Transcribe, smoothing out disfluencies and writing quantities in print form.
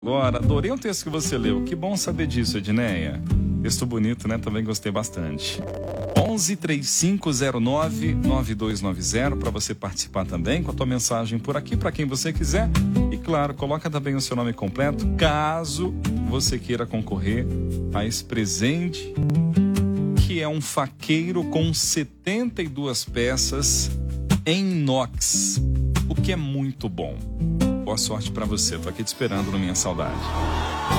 Agora, adorei o texto que você leu. Que bom saber disso, Edneia. Texto bonito, né? Também gostei bastante. 11-3509-9290 para você participar também com a tua mensagem por aqui, para quem você quiser. E claro, coloca também o seu nome completo, caso você queira concorrer a esse presente, que é um faqueiro com 72 peças em inox, o que é muito bom. Boa sorte para você, tô aqui te esperando no Minha Saudade.